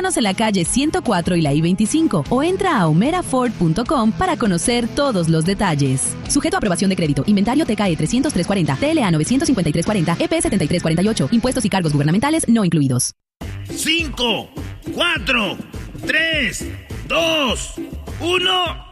Búscanos en la calle 104 y la I-25 o entra a omeraford.com para conocer todos los detalles. Sujeto a aprobación de crédito. Inventario TKE 30340, TLA 95340, EP 7348. Impuestos y cargos gubernamentales no incluidos. 5, 4, 3, 2, 1...